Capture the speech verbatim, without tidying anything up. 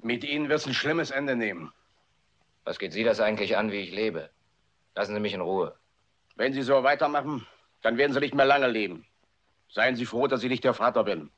Mit Ihnen wird es ein schlimmes Ende nehmen. Was geht Sie das eigentlich an, wie ich lebe? Lassen Sie mich in Ruhe. Wenn Sie so weitermachen, dann werden Sie nicht mehr lange leben. Seien Sie froh, dass ich nicht Ihr Vater bin.